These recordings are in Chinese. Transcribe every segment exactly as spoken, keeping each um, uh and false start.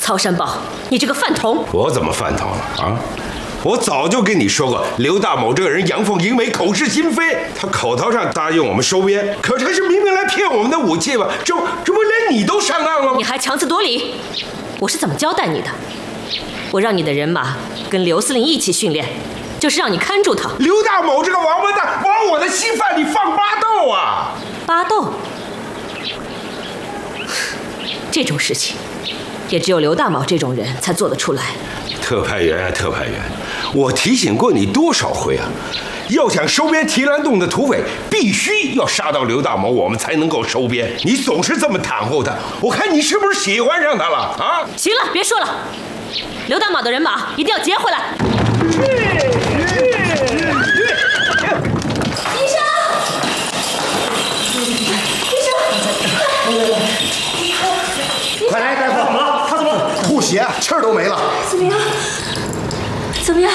曹山宝，你这个饭桶！ 我怎么饭桶了啊？我早就跟你说过，刘大某这个人阳奉阴违，口是心非。他口头上答应我们收编，可他是明明来骗我们的武器吧？这这不连你都上当了吗？ 你还强词夺理！我是怎么交代你的？我让你的人马跟刘司令一起训练，就是让你看住他。 刘大某这个王八蛋，往我的稀饭里放巴豆啊！ 巴豆？这种事情，也只有刘大某这种人才做得出来。 特派员啊，特派员，我提醒过你多少回啊！要想收编提篮洞的土匪，必须要杀到刘大某，我们才能够收编。你总是这么袒护他，我看你是不是喜欢上他了啊？ 行了，别说了，刘大某的人马一定要截回来。 医生，医生， 快来，大夫！怎么了？他怎么了？吐血，气儿都没了。 怎么样？怎么样？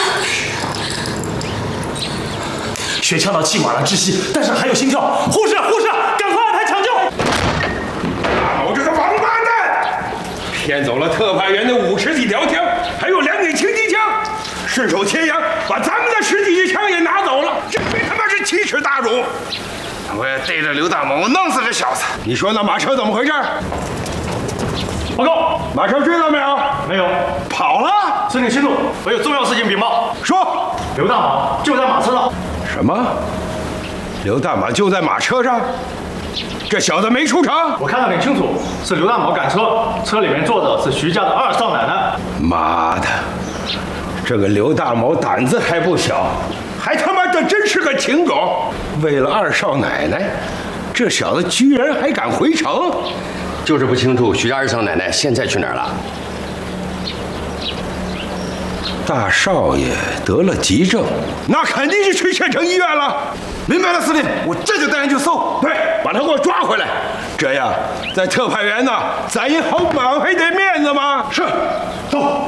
血呛到气管了，窒息，但是还有心跳。护士，护士，赶快安排抢救！ 大某这个王八蛋，骗走了特派员的五十几条枪，还有两柄轻机枪，顺手牵羊把咱们的十几支枪也拿走了，这回他妈是奇耻大辱！我要逮着刘大某，弄死这小子！你说那马车怎么回事？ 报告， 马车追到没有？ 没有， 跑了。 司令息怒，我有重要事情禀报。 说， 刘大某就在马车上。 什么？刘大马就在马车上？这小子没出城？ 我看得很清楚，是刘大某赶车，车里面坐的是徐家的二少奶奶。 妈的，这个刘大某胆子还不小，还他妈的真是个情种！为了二少奶奶，这小子居然还敢回城！ 就是不清楚徐家二少奶奶现在去哪儿了。 大少爷得了急症，那肯定是去县城医院了。 明白了，司令，我这就带人去搜。 对，把他给我抓回来，这样在特派员呢，咱也好挽回点面子嘛。 是，走。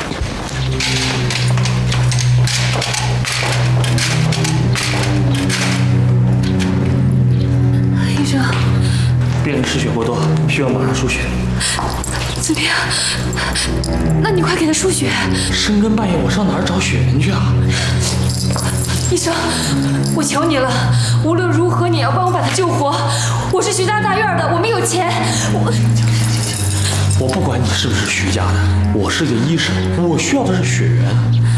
医生， 病人失血过多，需要马上输血。 怎么样？那你快给他输血。 深更半夜，我上哪儿找血源去啊？ 医生，我求你了，无论如何你要帮我把他救活。我是徐家大院的，我们有钱。我我不管你是不是徐家的，我是个医生，我需要的是血源。